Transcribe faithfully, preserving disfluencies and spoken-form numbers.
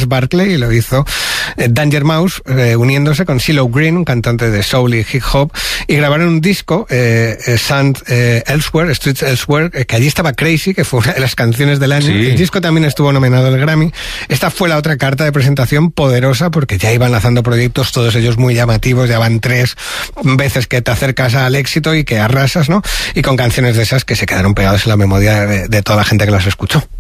Barclay y lo hizo eh, Danger Mouse, eh, uniéndose con CeeLo Green, un cantante de soul y hip hop, y grabaron un disco, eh, eh, Sand eh, Elsewhere, Streets Elsewhere, eh, que allí estaba Crazy, que fue una de las canciones del año. Sí. El disco también estuvo nominado al Grammy. Esta fue la otra carta de presentación poderosa, porque ya iban lanzando proyectos, todos ellos muy llamativos, ya van tres veces que te acercas al éxito y que arrasas, ¿no? Y con canciones de esas que se quedaron pegadas en la memoria de, de toda la gente que las escuchó.